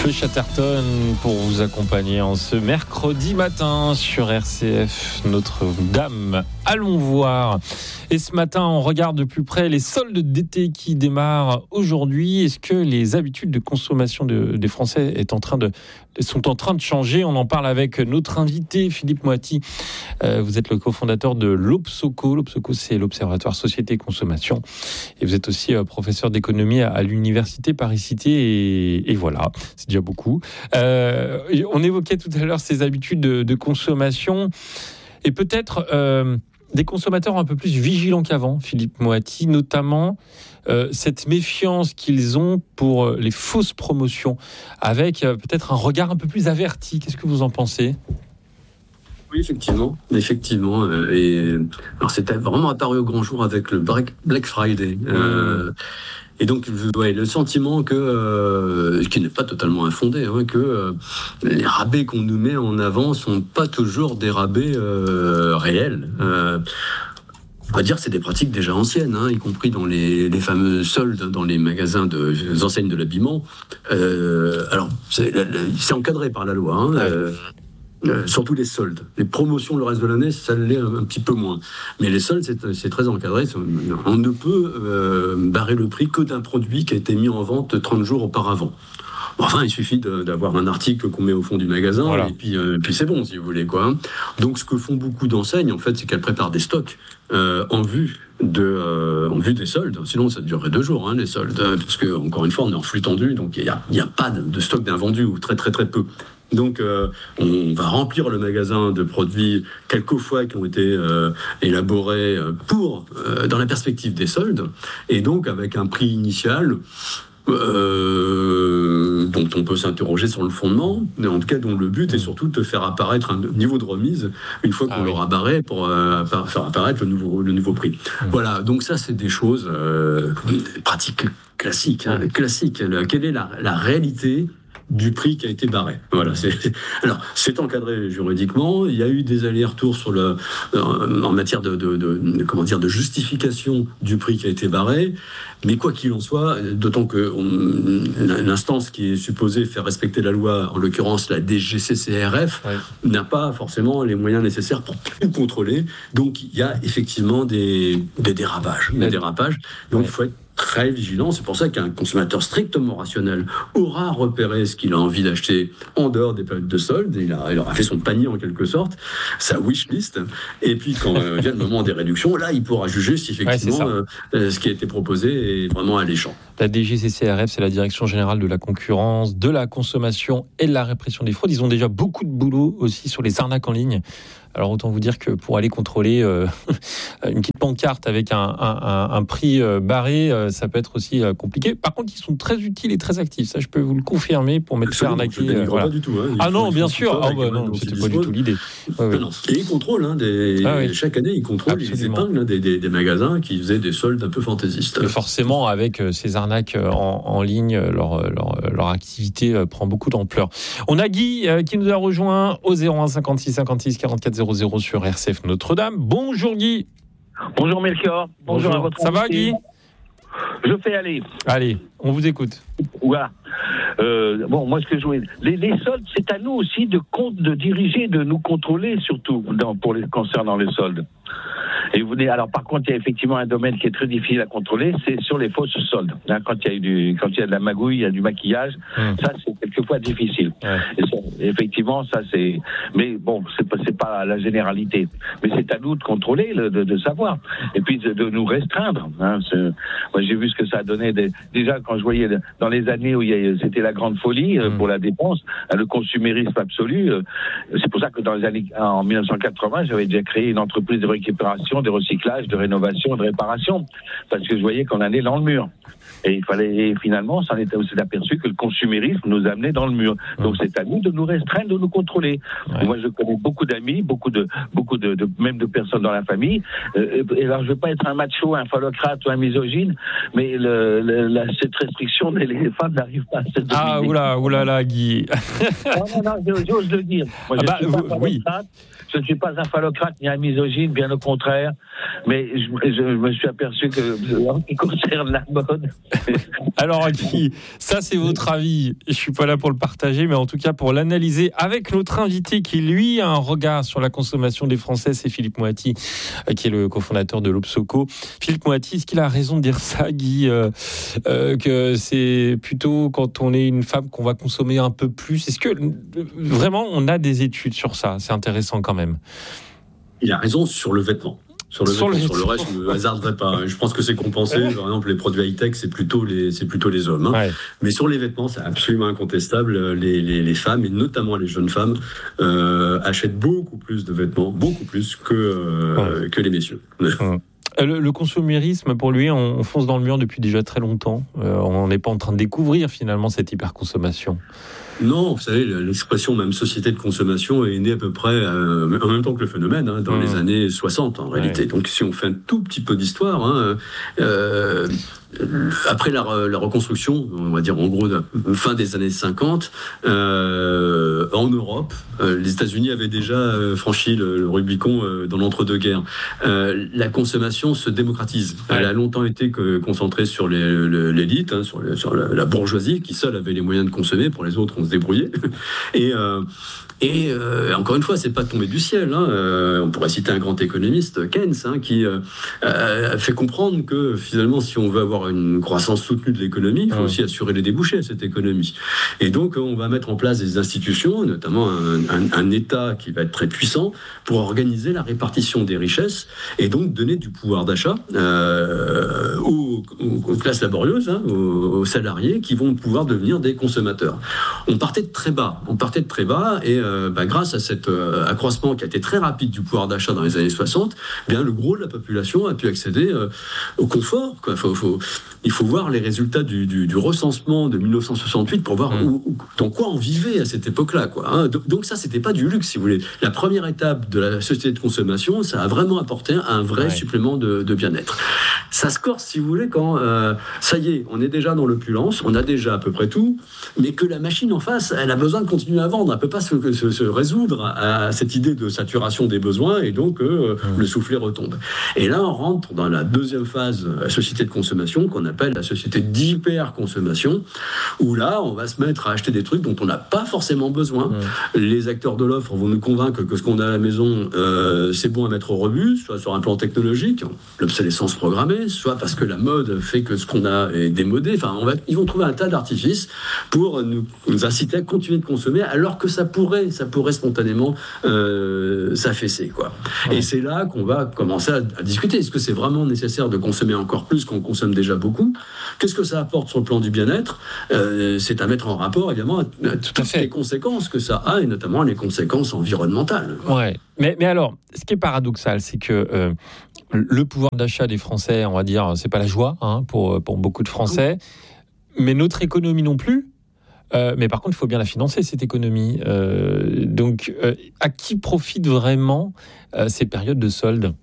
Feu Chatterton pour vous accompagner en ce mercredi matin sur RCF Notre-Dame. Allons voir. Et ce matin, on regarde de plus près les soldes d'été qui démarrent aujourd'hui. Est-ce que les habitudes de consommation des Français sont en train de changer? On en parle avec notre invité, Philippe Moati. Vous êtes le cofondateur de l'Obsoco. L'Obsoco, c'est l'Observatoire Société et Consommation. Et vous êtes aussi professeur d'économie à l'Université Paris-Cité. Et voilà, c'est déjà beaucoup. On évoquait tout à l'heure ces habitudes de consommation. Et peut-être des consommateurs un peu plus vigilants qu'avant, Philippe Moati, notamment cette méfiance qu'ils ont pour les fausses promotions, avec peut-être un regard un peu plus averti. Qu'est-ce que vous en pensez ? Oui, effectivement. Et alors, c'était vraiment apparu au grand jour avec le Black Friday. Et donc, le sentiment ce qui n'est pas totalement infondé, que les rabais qu'on nous met en avant sont pas toujours des rabais réels. On va dire que c'est des pratiques déjà anciennes, y compris dans les fameux soldes dans les magasins des enseignes de l'habillement. Alors, c'est encadré par la loi. Surtout les soldes. Les promotions le reste de l'année, ça l'est un petit peu moins. Mais les soldes, c'est très encadré. On ne peut barrer le prix que d'un produit qui a été mis en vente 30 jours auparavant. Enfin, il suffit d'avoir un article qu'on met au fond du magasin, voilà. Et puis c'est bon, si vous voulez, quoi. Donc, ce que font beaucoup d'enseignes, en fait, c'est qu'elles préparent des stocks en vue des soldes. Sinon, ça durerait 2 jours, les soldes. Parce que, encore une fois, on est en flux tendu, donc il n'y a pas de stock d'invendus, ou très, très, très peu. Donc, on va remplir le magasin de produits, quelquefois, qui ont été élaborés dans la perspective des soldes, et donc avec un prix initial dont on peut s'interroger sur le fondement, mais en tout cas dont le but est surtout de faire apparaître un niveau de remise une fois qu'on l'aura barré pour faire apparaître le nouveau prix. Voilà, donc ça c'est des choses des pratiques classiques. Quelle est la réalité du prix qui a été barré? Voilà, c'est encadré juridiquement. Il y a eu des allers-retours en matière de justification du prix qui a été barré. Mais quoi qu'il en soit, d'autant que l'instance qui est supposée faire respecter la loi, en l'occurrence la DGCCRF, n'a pas forcément les moyens nécessaires pour tout contrôler. Donc il y a effectivement des dérapages. Donc il faut être très vigilant. C'est pour ça qu'un consommateur strictement rationnel aura repéré ce qu'il a envie d'acheter en dehors des périodes de solde. Il aura fait son panier en quelque sorte, sa wishlist. Et puis quand vient le moment des réductions, là il pourra juger si effectivement ce qui a été proposé est vraiment alléchant. La DGCCRF, c'est la Direction Générale de la Concurrence, de la Consommation et de la Répression des Fraudes. Ils ont déjà beaucoup de boulot aussi sur les arnaques en ligne. Alors autant vous dire que pour aller contrôler une petite pancarte avec un prix barré, ça peut être aussi compliqué. Par contre, ils sont très utiles et très actifs. Ça, je peux vous le confirmer pour mettre faire arnaquer. Voilà. Pas du tout. Non, bien sûr. Non, c'était pas du tout l'idée. Non. Et ils contrôlent. Chaque année, ils contrôlent les épingles des magasins qui faisaient des soldes un peu fantaisistes. Et forcément, avec ces arnaques en ligne, leur activité prend beaucoup d'ampleur. On a Guy qui nous a rejoint au 01 56 56 44 00 sur RCF Notre-Dame. Bonjour Guy. Bonjour Melchior. Bonjour à votre Ça va Guy? Je fais aller. Allez, on vous écoute. Voilà. Moi ce que je voulais... Les soldes, c'est à nous aussi de diriger, de nous contrôler surtout concernant les soldes. Alors par contre, il y a effectivement un domaine qui est très difficile à contrôler, c'est sur les fausses soldes. Quand il y a de la magouille, il y a du maquillage, ça c'est quelquefois difficile. Et ça, effectivement, ça c'est. Mais bon, c'est pas la généralité. Mais c'est à nous de contrôler, de savoir, et puis de nous restreindre. Moi, j'ai vu ce que ça a donné. Déjà, quand je voyais dans les années où c'était la grande folie pour la dépense, le consumérisme absolu. C'est pour ça que en 1980, j'avais déjà créé une entreprise de récupération, de recyclage, de rénovation, de réparation, parce que je voyais qu'on allait dans le mur. Et finalement, on s'en était aussi aperçu que le consumérisme nous amenait dans le mur. Donc c'est à nous de nous restreindre, de nous contrôler. Moi, je connais beaucoup d'amis, beaucoup de même de personnes dans la famille. Et alors, je veux pas être un macho, un phallocrate ou un misogyne, mais cette restriction, les femmes n'arrivent pas à se dominer. Ah, oula, Guy. Non, j'ose le dire. Moi, je suis pas phallocrate. Je ne suis pas un phallocrate ni un misogyne, bien au contraire. Mais je me suis aperçu que en ce qui concerne la mode. Alors, Guy, ça, c'est votre avis. Je ne suis pas là pour le partager, mais en tout cas pour l'analyser avec notre invité qui, lui, a un regard sur la consommation des Français. C'est Philippe Moati, qui est le cofondateur de l'Obsoco. Philippe Moati, est-ce qu'il a raison de dire ça, Guy, que c'est plutôt quand on est une femme qu'on va consommer un peu plus? Est-ce que vraiment on a des études sur ça? C'est intéressant quand même. Il a raison sur le vêtement. Sur le reste, je ne hasarderai pas. Je pense que c'est compensé. Par exemple, les produits high-tech, c'est plutôt les hommes. Hein. Ouais. Mais sur les vêtements, c'est absolument incontestable. Les femmes, et notamment les jeunes femmes, achètent beaucoup plus de vêtements, beaucoup plus que les messieurs. Le consumérisme, pour lui, on fonce dans le mur depuis déjà très longtemps. On n'est pas en train de découvrir finalement cette hyperconsommation. Non, vous savez, l'expression même société de consommation est née à peu près en même temps que le phénomène, hein, dans les années 60 en réalité. Donc si on fait un tout petit peu d'histoire, hein, après la reconstruction, on va dire en gros fin des années 50, en Europe, les États-Unis avaient déjà franchi le Rubicon dans l'entre-deux-guerres. La consommation se démocratise. Elle a longtemps été concentrée sur l'élite, hein, sur la bourgeoisie, qui seule avait les moyens de consommer. Pour les autres, on se débrouillait. Et encore une fois, c'est pas tombé du ciel. Hein. On pourrait citer un grand économiste, Keynes, hein, qui a fait comprendre que finalement, si on veut avoir une croissance soutenue de l'économie, il faut aussi assurer les débouchés à cette économie. Et donc, on va mettre en place des institutions, notamment un État qui va être très puissant pour organiser la répartition des richesses et donc donner du pouvoir d'achat aux classes laborieuses, hein, aux salariés qui vont pouvoir devenir des consommateurs. On partait de très bas et grâce à cet accroissement qui a été très rapide du pouvoir d'achat dans les années 60, bien, le gros de la population a pu accéder au confort. Quoi. Il faut voir les résultats du recensement de 1968 pour voir dans quoi on vivait à cette époque-là. Quoi, hein. Donc ça, c'était pas du luxe, si vous voulez. La première étape de la société de consommation, ça a vraiment apporté un vrai supplément de bien-être. Ça se corse, si vous voulez, quand ça y est, on est déjà dans l'opulence, on a déjà à peu près tout, mais que la machine en face, elle a besoin de continuer à vendre. Elle ne peut pas se résoudre à cette idée de saturation des besoins et donc le soufflet retombe. Et là, on rentre dans la deuxième phase, la société de consommation, qu'on appelle la société d'hyper-consommation, où là, on va se mettre à acheter des trucs dont on n'a pas forcément besoin. Les acteurs de l'offre vont nous convaincre que ce qu'on a à la maison, c'est bon à mettre au rebut, soit sur un plan technologique, l'obsolescence programmée, soit parce que la mode fait que ce qu'on a est démodé. Enfin, ils vont trouver un tas d'artifices pour nous inciter à continuer de consommer, alors que ça pourrait spontanément s'affaisser, quoi. Et c'est là qu'on va commencer à discuter. Est-ce que c'est vraiment nécessaire de consommer encore plus qu'on consomme déjà beaucoup? Qu'est-ce que ça apporte sur le plan du bien-être? C'est à mettre en rapport, évidemment, à toutes les conséquences que ça a, et notamment les conséquences environnementales. Ouais. Mais alors, ce qui est paradoxal, c'est que le pouvoir d'achat des Français, on va dire, c'est pas la joie, hein, pour beaucoup de Français, mais notre économie non plus. Mais par contre, il faut bien la financer, cette économie. Donc, à qui profitent vraiment ces périodes de soldes?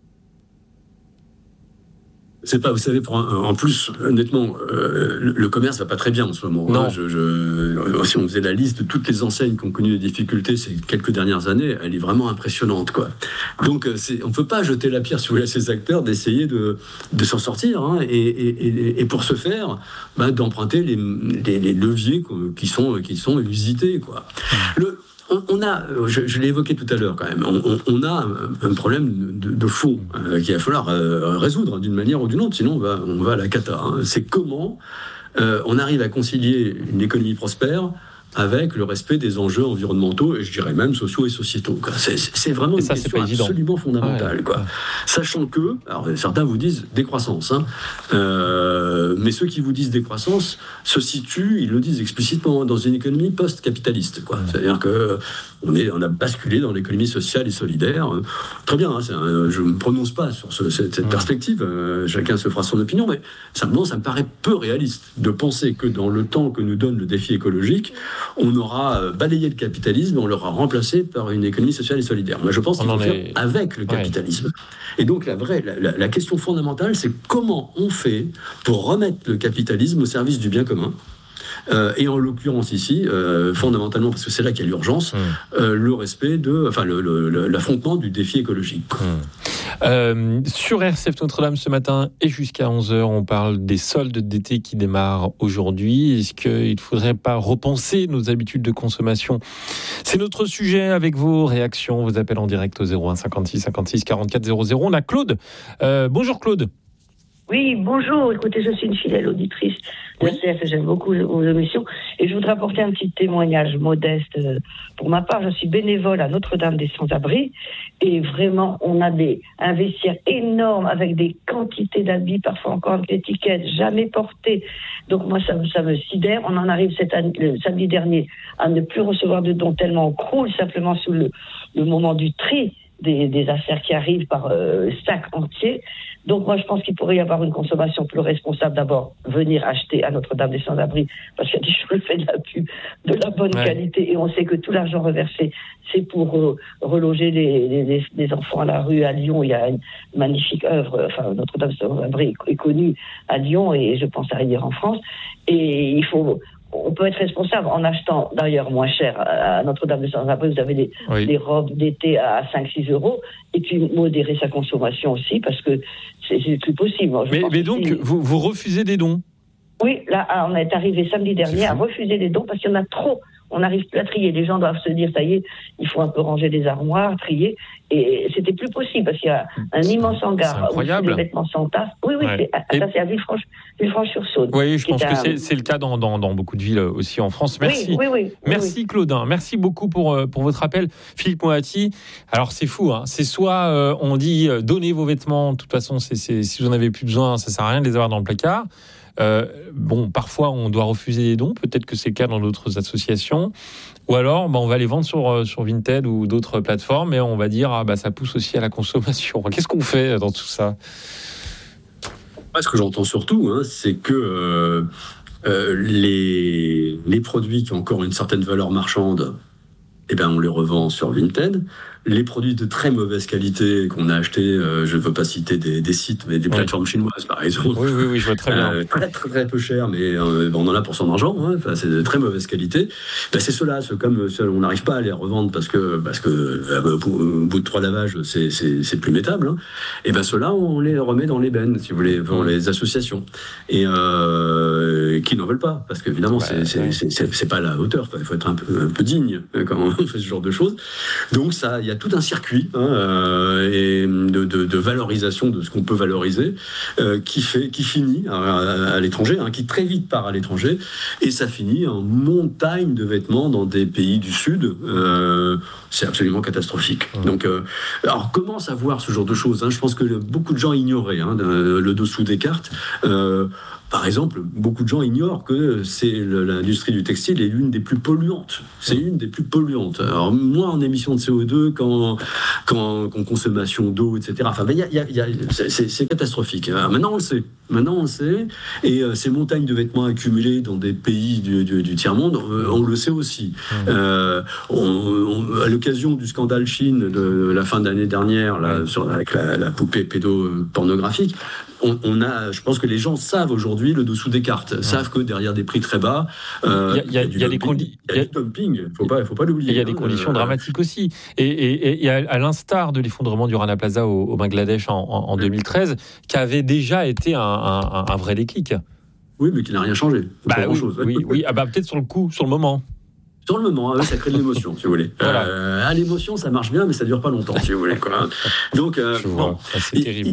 C'est pas, vous savez, en plus, honnêtement, le commerce va pas très bien en ce moment. Non. Hein. Si on faisait la liste de toutes les enseignes qui ont connu des difficultés ces quelques dernières années, elle est vraiment impressionnante, quoi. Donc, on peut pas jeter la pierre, si vous voulez, à ces acteurs d'essayer de s'en sortir, hein, et pour ce faire, d'emprunter les leviers qui sont usités, quoi. On a, je l'ai évoqué tout à l'heure quand même, on a un problème de fond qu'il va falloir résoudre d'une manière ou d'une autre, sinon on va à la cata. Hein. C'est comment on arrive à concilier une économie prospère avec le respect des enjeux environnementaux et je dirais même sociaux et sociétaux. Quoi. C'est vraiment une question absolument fondamentale. Quoi. Sachant que, alors certains vous disent décroissance, hein, mais ceux qui vous disent décroissance se situent, ils le disent explicitement, dans une économie post-capitaliste. Quoi. C'est-à-dire que on a basculé dans l'économie sociale et solidaire. Très bien, hein, je ne me prononce pas sur cette perspective, chacun se fera son opinion, mais simplement ça me paraît peu réaliste de penser que dans le temps que nous donne le défi écologique, on aura balayé le capitalisme et on l'aura remplacé par une économie sociale et solidaire. Moi, je pense qu'il faut faire avec le capitalisme. Ouais. Et donc, la question fondamentale, c'est comment on fait pour remettre le capitalisme au service du bien commun, et en l'occurrence ici, fondamentalement, parce que c'est là qu'il y a l'urgence, le respect l'affrontement du défi écologique. Sur RCF Notre-Dame ce matin et jusqu'à 11h, on parle des soldes d'été qui démarrent aujourd'hui. Est-ce qu'il ne faudrait pas repenser nos habitudes de consommation ? C'est notre sujet avec vos réactions, vos appels en direct au 01 56 56 44 00. On a Claude. Bonjour Claude. Oui, bonjour. Écoutez, je suis une fidèle auditrice de RCF, j'aime beaucoup vos émissions. Et je voudrais apporter un petit témoignage modeste. Pour ma part, je suis bénévole à Notre-Dame des Sans-Abris. Et vraiment, on a un vestiaire énorme avec des quantités d'habits, parfois encore avec l'étiquette, jamais portées. Donc moi, ça me sidère. On en arrive le samedi dernier à ne plus recevoir de dons tellement on croule simplement sous le moment du tri des affaires qui arrivent par sac entier. Donc moi je pense qu'il pourrait y avoir une consommation plus responsable. D'abord, venir acheter à Notre-Dame des Sans-Abris, parce qu'il y a des choses fait de la pub de la bonne qualité, et on sait que tout l'argent reversé, c'est pour reloger les enfants à la rue à Lyon. Il y a une magnifique œuvre, Notre-Dame des Sans-Abris est connue à Lyon, et je pense à Rivière en France. Et on peut être responsable en achetant d'ailleurs moins cher à Notre-Dame des Sans-Abris. Vous avez des robes d'été à 5-6 euros, et puis modérer sa consommation aussi, parce que c'est plus possible. Mais donc, vous refusez des dons ? Oui, là, on est arrivé samedi dernier à refuser des dons parce qu'il y en a trop. On n'arrive plus à trier. Les gens doivent se dire, ça y est, il faut un peu ranger les armoires, trier. Et c'était plus possible parce qu'il y a un immense hangar où des vêtements s'entassent. Oui, ça c'est à Villefranche-sur-Saône. Oui, je pense que c'est le cas dans beaucoup de villes aussi en France. Merci. Oui. Merci Claudin. Merci beaucoup pour votre appel. Philippe Moati. Alors c'est fou, hein. C'est soit on dit donnez vos vêtements. De toute façon, si vous n'en avez plus besoin, ça sert à rien de les avoir dans le placard. Parfois on doit refuser des dons, peut-être que c'est le cas dans d'autres associations, ou alors on va les vendre sur Vinted ou d'autres plateformes, et on va dire ça pousse aussi à la consommation. Qu'est-ce qu'on fait dans tout ça ? Ce que j'entends surtout, c'est que les produits qui ont encore une certaine valeur marchande, on les revend sur Vinted. Les produits de très mauvaise qualité qu'on a achetés, je ne veux pas citer des sites, mais des plateformes chinoises par exemple. Oui, je vois très bien. Très, très, très peu cher, mais on en a pour son argent. C'est de très mauvaise qualité. C'est ceux-là, comme on n'arrive pas à les revendre parce que au bout de 3 lavages, c'est plus mettable. Et ceux-là, on les remet dans les bennes, si vous voulez, pour les associations, et qui n'en veulent pas, parce qu'évidemment, c'est pas à la hauteur. Il faut être un peu digne quand on fait ce genre de choses. Donc il y a tout un circuit et de valorisation de ce qu'on peut valoriser qui finit à l'étranger, qui très vite part à l'étranger, et ça finit en montagne de vêtements dans des pays du Sud. C'est absolument catastrophique. Donc, alors comment savoir ce genre de choses ? Je pense que beaucoup de gens ignoraient le dessous des cartes. Par exemple, beaucoup de gens ignorent que l'industrie du textile est l'une des plus polluantes. C'est une des plus polluantes. Alors, moins en émissions de CO2 qu'en consommation d'eau, etc. C'est catastrophique. Alors, maintenant, on le sait. Et ces montagnes de vêtements accumulés dans des pays du tiers-monde, on le sait aussi. À l'occasion du scandale Chine de la fin d'année dernière, avec la poupée pédopornographique, je pense que les gens savent aujourd'hui le dessous des cartes, savent que derrière des prix très bas, il y a du dumping. Faut pas l'oublier. Il y a des conditions dramatiques aussi. Et à l'instar de l'effondrement du Rana Plaza au Bangladesh en 2013, qui avait déjà été un vrai déclic. Oui, mais qui n'a rien changé. Pas grand-chose. Oui. Peut-être sur le moment. Sur le moment, ça crée de l'émotion, si vous voulez. Voilà. L'émotion, ça marche bien, mais ça dure pas longtemps, si vous voulez. Donc, c'est terrible.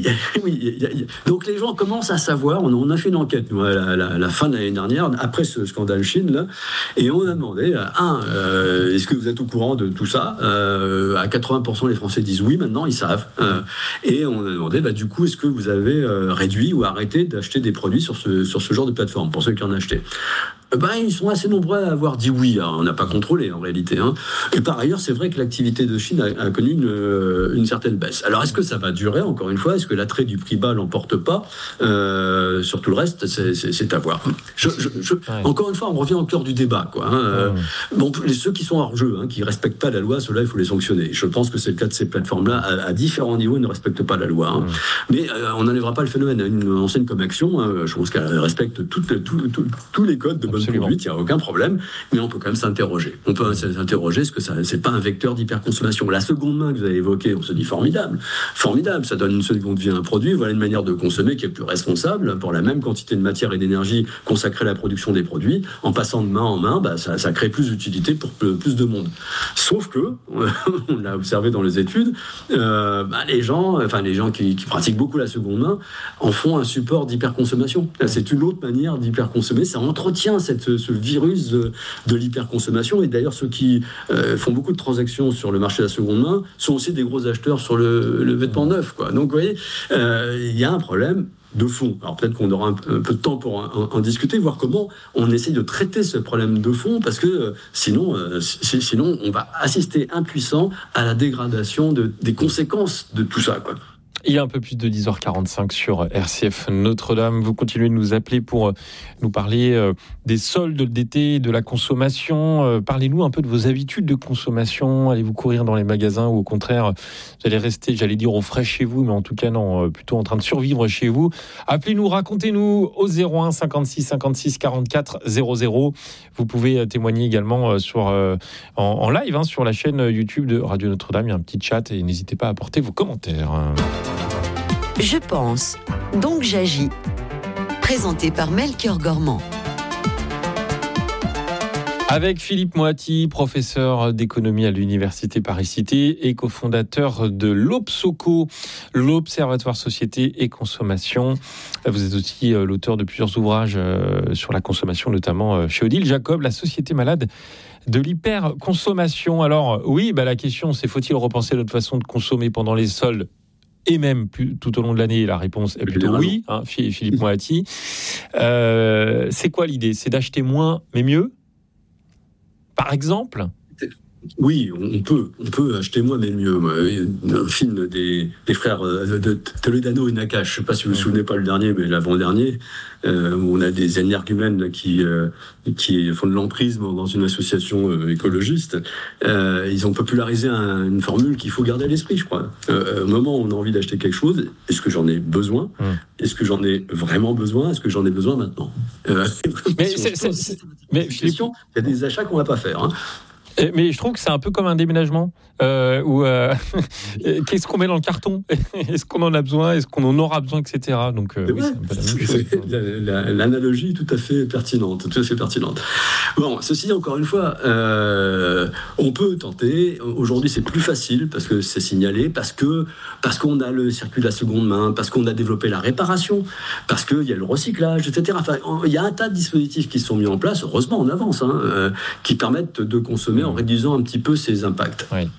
Donc les gens commencent à savoir. On a fait une enquête nous, à la fin de l'année dernière, après ce scandale Chine là, et on a demandé est-ce que vous êtes au courant de tout ça ? À 80%, les Français disent oui. Maintenant, ils savent. Et on a demandé du coup, est-ce que vous avez réduit ou arrêté d'acheter des produits sur ce genre de plateforme pour ceux qui en achetaient ? Ils sont assez nombreux à avoir dit oui. Alors, on n'a pas contrôlé en réalité. Et par ailleurs, c'est vrai que l'activité de Chine a connu une certaine baisse. Alors, est-ce que ça va durer, encore une fois ? Est-ce que l'attrait du prix bas l'emporte pas ? Sur tout le reste, c'est à voir. Encore une fois, on revient au cœur du débat. Ceux qui sont hors jeu, qui ne respectent pas la loi, ceux-là, il faut les sanctionner. Je pense que c'est le cas de ces plateformes-là. À différents niveaux, ne respectent pas la loi. Mais on n'enlèvera pas le phénomène. Une enseigne comme Action, je pense qu'elle respecte tous les codes de bonne bonne conduite, il n'y a aucun problème, mais on peut quand même s'interroger. On peut s'interroger, est-ce que ça c'est pas un vecteur d'hyperconsommation? La seconde main que vous avez évoquée, on se dit formidable, ça donne une seconde vie à un produit, voilà une manière de consommer qui est plus responsable, pour la même quantité de matière et d'énergie consacrée à la production des produits, en passant de main en main, ça crée plus d'utilité pour plus de monde. Sauf que, on l'a observé dans les études, les gens qui pratiquent beaucoup la seconde main en font un support d'hyperconsommation. C'est une autre manière d'hyperconsommer, ça entretient ce virus de l'hyperconsommation, et d'ailleurs ceux qui font beaucoup de transactions sur le marché de la seconde main sont aussi des gros acheteurs sur le vêtement neuf, quoi. Donc vous voyez, il y a un problème de fond. Alors peut-être qu'on aura un peu de temps pour en discuter, voir comment on essaye de traiter ce problème de fond, parce que sinon on va assister impuissant à la dégradation des conséquences de tout ça, quoi. Il y a un peu plus de 10h45 sur RCF Notre-Dame. Vous continuez de nous appeler pour nous parler des soldes d'été, de la consommation. Parlez-nous un peu de vos habitudes de consommation. Allez-vous courir dans les magasins ou au contraire, vous allez rester, j'allais dire, au frais chez vous, mais en tout cas non, plutôt en train de survivre chez vous. Appelez-nous, racontez-nous au 01 56 56 44 00. Vous pouvez témoigner également en live sur la chaîne YouTube de Radio Notre-Dame. Il y a un petit chat et n'hésitez pas à apporter vos commentaires. Je pense, donc j'agis. Présenté par Melchior Gormand. Avec Philippe Moati, professeur d'économie à l'Université Paris-Cité et cofondateur de l'Obsoco, l'Observatoire Société et Consommation. Vous êtes aussi l'auteur de plusieurs ouvrages sur la consommation, notamment chez Odile Jacob, la société malade de l'hyperconsommation. Alors oui, la question c'est, faut-il repenser notre façon de consommer pendant les soldes et même tout au long de l'année? La réponse est plutôt oui, Philippe Moati. C'est quoi l'idée? C'est d'acheter moins mais mieux, par exemple? Oui, on peut acheter moins mais mieux. Un film des frères de Toledano et Nakache, je ne sais pas si vous vous souvenez, pas le dernier, mais l'avant-dernier, où on a des énergumènes qui font de l'emprise dans une association écologiste. Ils ont popularisé une formule qu'il faut garder à l'esprit, je crois. Au moment où on a envie d'acheter quelque chose, est-ce que j'en ai besoin? Est-ce que j'en ai vraiment besoin? Est-ce que j'en ai besoin maintenant? Mais Philippe, il y a des achats qu'on ne va pas faire. Mais je trouve que c'est un peu comme un déménagement. Qu'est-ce qu'on met dans le carton? Est-ce qu'on en a besoin? Est-ce qu'on en aura besoin, etc. Donc, oui, c'est un peu la même chose. L'analogie est tout à fait pertinente. Bon, ceci, encore une fois, on peut tenter. Aujourd'hui, c'est plus facile parce que c'est signalé, parce qu'on a le circuit de la seconde main, parce qu'on a développé la réparation, parce qu'il y a le recyclage, etc. Enfin, il y a un tas de dispositifs qui sont mis en place, heureusement en avance, qui permettent de consommer en réduisant un petit peu ses impacts. Oui.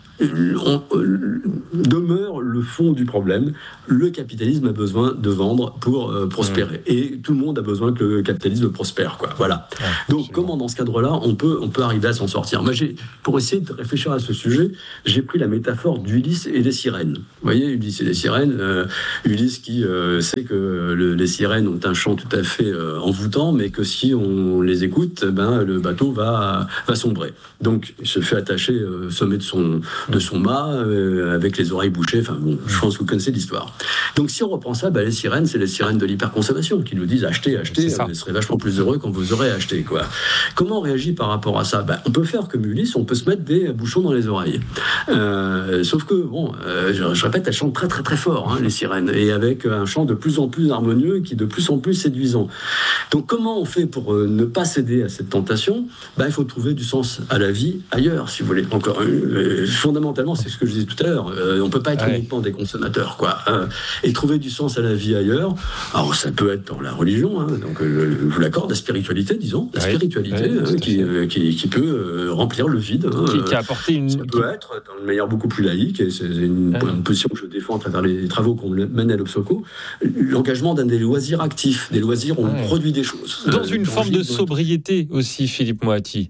Demeure le fond du problème. Le capitalisme a besoin de vendre pour prospérer. Et tout le monde a besoin que le capitalisme prospère, quoi. Voilà. Ouais, donc, absolument. Comment, dans ce cadre-là, on peut arriver à s'en sortir? Moi, pour essayer de réfléchir à ce sujet, j'ai pris la métaphore d'Ulysse et des sirènes. Vous voyez, Ulysse et les sirènes. Ulysse qui sait que les sirènes ont un chant tout à fait envoûtant, mais que si on les écoute, le bateau va sombrer. Donc, il se fait attacher au sommet de son mât, avec les oreilles bouchées. Enfin bon, je pense que vous connaissez l'histoire. Donc si on reprend ça, les sirènes, c'est les sirènes de l'hyperconsommation qui nous disent achetez, vous serez vachement plus heureux quand vous aurez acheté, quoi. Comment on réagit par rapport à ça? On peut faire comme Ulysse, on peut se mettre des bouchons dans les oreilles. Sauf que, je répète, elles chantent très très très fort, les sirènes, et avec un chant de plus en plus harmonieux, qui est de plus en plus séduisant. Donc comment on fait pour ne pas céder à cette tentation? Il faut trouver du sens à la vie ailleurs, si vous voulez. Encore fondamentalement, c'est ce que je disais tout à l'heure. On ne peut pas être uniquement des consommateurs, quoi. Et trouver du sens à la vie ailleurs. Alors, ça peut être dans la religion, donc je vous l'accorde, la spiritualité, disons. La spiritualité qui peut remplir le vide. Qui a apporté une... Ça peut être, dans une manière beaucoup plus laïque, et c'est une position que je défends à travers les travaux qu'on mène à l'Obsoco, l'engagement dans des loisirs actifs, des loisirs où on produit des choses. Dans une forme de sobriété aussi, Philippe Moati.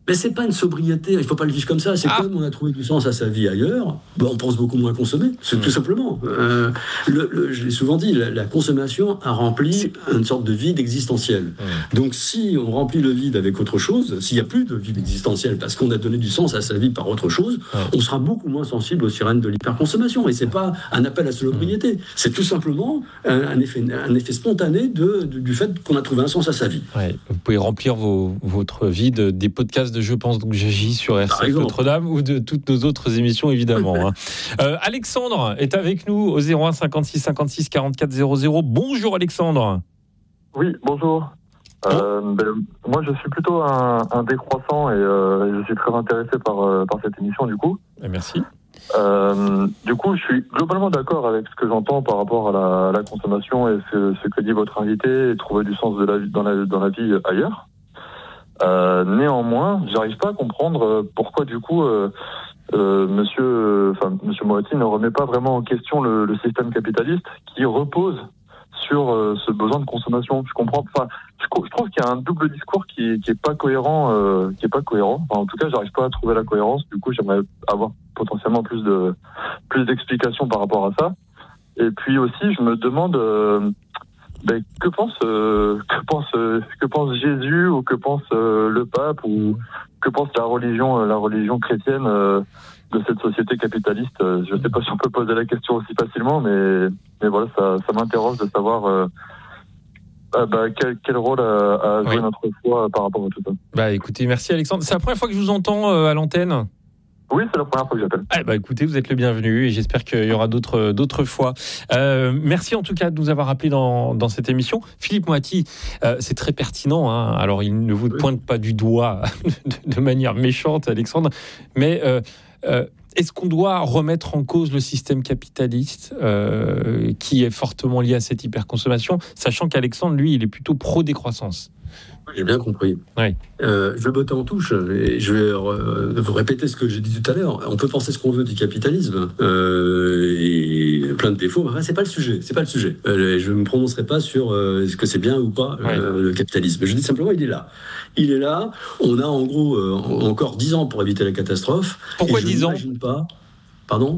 Mais c'est pas une sobriété, il faut pas le vivre comme ça. C'est comme on a trouvé du sens à sa vie ailleurs, on pense beaucoup moins consommer, c'est tout simplement. Je l'ai souvent dit, la consommation a rempli une sorte de vide existentiel. Donc si on remplit le vide avec autre chose, s'il n'y a plus de vide existentiel parce qu'on a donné du sens à sa vie par autre chose, on sera beaucoup moins sensible aux sirènes de l'hyperconsommation. Et c'est pas un appel à la sobriété, c'est tout simplement un effet spontané du fait qu'on a trouvé un sens à sa vie. Ouais, vous pouvez remplir votre vide des podcasts de Je pense donc j'agis sur RCF Notre-Dame ou de toutes nos autres émissions évidemment. Alexandre est avec nous au 01 56 56 44 00. Bonjour Alexandre. Oui, bonjour. Moi je suis plutôt un décroissant et je suis très intéressé par cette émission du coup. Merci. Du coup, je suis globalement d'accord avec ce que j'entends par rapport à la consommation et ce que dit votre invité, et trouver du sens dans la vie ailleurs. Néanmoins, j'arrive pas à comprendre pourquoi du coup Monsieur Moretti ne remet pas vraiment en question le système capitaliste qui repose sur ce besoin de consommation. Je comprends. Enfin, je trouve qu'il y a un double discours qui est pas cohérent. Enfin, en tout cas, j'arrive pas à trouver la cohérence. Du coup, j'aimerais avoir potentiellement plus d'explications par rapport à ça. Et puis aussi, je me demande que pense Jésus, ou que pense le pape, ou que pense la religion chrétienne de cette société capitaliste. Je ne sais pas si on peut poser la question aussi facilement, mais voilà, ça m'interroge de savoir quel rôle a joué notre foi par rapport à tout ça. Écoutez, merci Alexandre. C'est la première fois que je vous entends à l'antenne. Oui, c'est la première fois que j'appelle. Écoutez, vous êtes le bienvenu et j'espère qu'il y aura d'autres fois. Merci en tout cas de nous avoir appelés dans cette émission. Philippe Moati, c'est très pertinent. Alors, il ne vous pointe pas du doigt de manière méchante, Alexandre, mais est-ce qu'on doit remettre en cause le système capitaliste qui est fortement lié à cette hyperconsommation, sachant qu'Alexandre, lui, il est plutôt pro-décroissance? J'ai bien compris. Oui. Je vais botter en touche et je vais vous répéter ce que j'ai dit tout à l'heure. On peut penser ce qu'on veut du capitalisme et plein de défauts. Enfin, c'est pas le sujet. Je ne me prononcerai pas sur ce que c'est bien ou pas le capitalisme. Je dis simplement, il est là. Il est là. On a en gros encore 10 ans pour éviter la catastrophe. Pourquoi 10 ans ? Pardon ?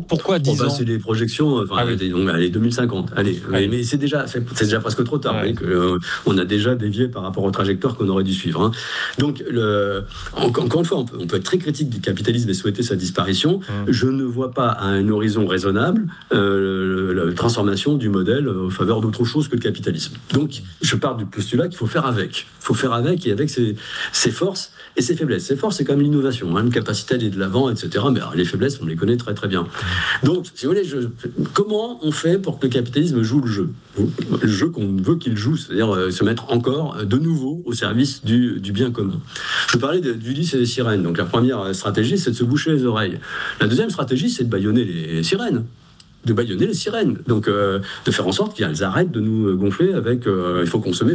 Pourquoi 10 ans ? C'est des projections, allez, 2050. Allez, mais c'est déjà presque trop tard. On a déjà dévié par rapport aux trajectoires qu'on aurait dû suivre. Donc, encore une fois, on peut être très critique du capitalisme et souhaiter sa disparition. Je ne vois pas à un horizon raisonnable la transformation du modèle en faveur d'autre chose que le capitalisme. Donc, je pars du postulat qu'il faut faire avec. Il faut faire avec, et avec ses forces et ses faiblesses. Ses forces, c'est quand même l'innovation, une capacité à aller de l'avant, etc. Mais les faiblesses, on les connaît très très bien. Donc, si vous voulez, comment on fait pour que le capitalisme joue le jeu qu'on veut qu'il joue, c'est-à-dire se mettre encore de nouveau au service du bien commun. Je parlais d'Ulysse et des sirènes. Donc la première stratégie, c'est de se boucher les oreilles. La deuxième stratégie, c'est de bâillonner les sirènes. Donc de faire en sorte qu'elles arrêtent de nous gonfler avec il faut consommer.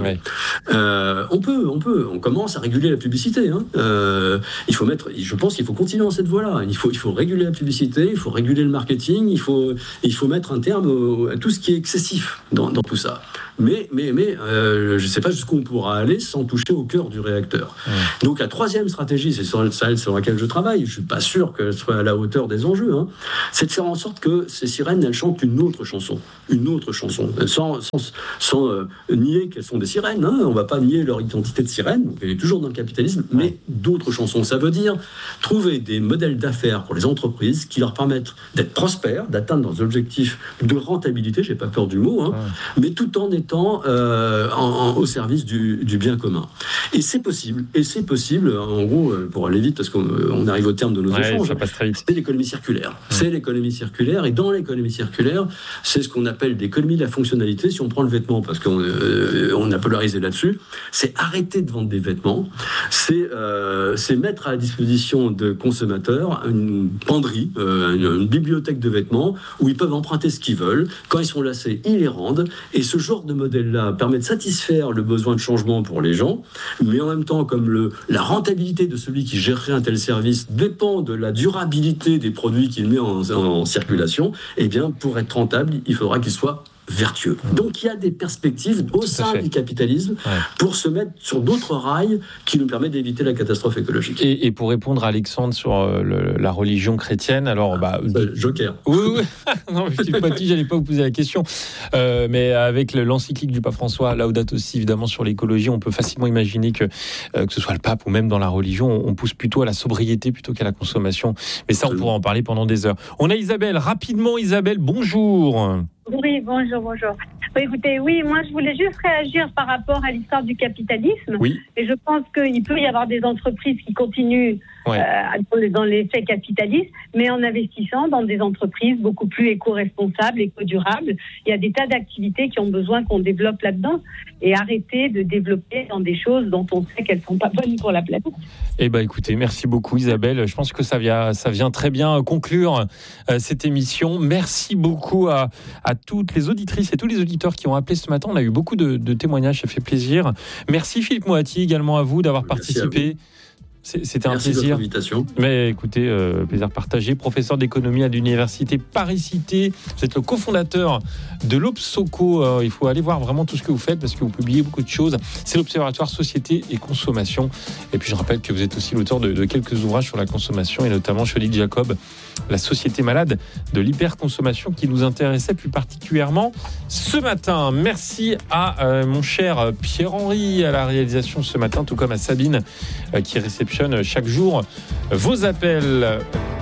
On commence à réguler la publicité. Je pense qu'il faut continuer dans cette voie-là. Il faut réguler la publicité, il faut réguler le marketing, il faut mettre un terme à tout ce qui est excessif dans tout ça. Mais je ne sais pas jusqu'où on pourra aller sans toucher au cœur du réacteur. Donc la troisième stratégie, c'est celle sur laquelle je travaille, je ne suis pas sûr qu'elle soit à la hauteur des enjeux, c'est de faire en sorte que ces sirènes, elles chantent une autre chanson, sans nier qu'elles sont des sirènes. On ne va pas nier leur identité de sirène, donc elle est toujours dans le capitalisme, mais d'autres chansons. Ça veut dire trouver des modèles d'affaires pour les entreprises qui leur permettent d'être prospères, d'atteindre leurs objectifs de rentabilité, j'ai pas peur du mot, mais tout en étant au service du bien commun. Et c'est possible, en gros, pour aller vite, parce qu'on arrive au terme de nos échanges, c'est l'économie circulaire. C'est l'économie circulaire, et dans l'économie circulaire, c'est ce qu'on appelle l'économie de la fonctionnalité. Si on prend le vêtement, parce qu'on a polarisé là-dessus, c'est arrêter de vendre des vêtements, c'est mettre à la disposition de consommateurs une penderie, une bibliothèque de vêtements où ils peuvent emprunter ce qu'ils veulent. Quand ils sont lassés, ils les rendent. Et ce genre de modèle-là permet de satisfaire le besoin de changement pour les gens, mais en même temps, comme la rentabilité de celui qui gérerait un tel service dépend de la durabilité des produits qu'il met en circulation, eh bien, pour être rentable, il faudra qu'il soit vertueux. Donc il y a des perspectives au sein du capitalisme pour se mettre sur d'autres rails qui nous permettent d'éviter la catastrophe écologique. Et pour répondre à Alexandre sur la religion chrétienne, alors... Joker. Oui. Non, je n'allais pas vous poser la question. Mais avec l'encyclique du pape François, Laudato Si, évidemment, sur l'écologie, on peut facilement imaginer que ce soit le pape ou même dans la religion, on pousse plutôt à la sobriété plutôt qu'à la consommation. Mais ça, on pourra en parler pendant des heures. On a Isabelle. Rapidement, Isabelle, bonjour. Oui, bonjour. Écoutez, moi je voulais juste réagir par rapport à l'histoire du capitalisme. Oui. Et je pense qu'il peut y avoir des entreprises qui continuent dans l'effet capitaliste, mais en investissant dans des entreprises beaucoup plus éco-responsables, éco-durables. Il y a des tas d'activités qui ont besoin qu'on développe là-dedans et arrêter de développer dans des choses dont on sait qu'elles ne sont pas bonnes pour la planète. Écoutez, merci beaucoup Isabelle. Je pense que ça vient très bien conclure cette émission. Merci beaucoup à toutes les auditrices et tous les auditeurs qui ont appelé ce matin. On a eu beaucoup de témoignages, ça fait plaisir. Merci Philippe Moati, également à vous d'avoir participé. C'était un plaisir. Mais écoutez, plaisir partagé. Professeur d'économie à l'université Paris-Cité. Vous êtes le cofondateur de l'Obsoco. Il faut aller voir vraiment tout ce que vous faites parce que vous publiez beaucoup de choses. C'est l'Observatoire Société et Consommation. Et puis je rappelle que vous êtes aussi l'auteur de quelques ouvrages sur la consommation et notamment chez Odile Jacob, la société malade de l'hyperconsommation qui nous intéressait plus particulièrement ce matin. Merci à mon cher Pierre-Henri à la réalisation ce matin, tout comme à Sabine qui réceptionne chaque jour vos appels.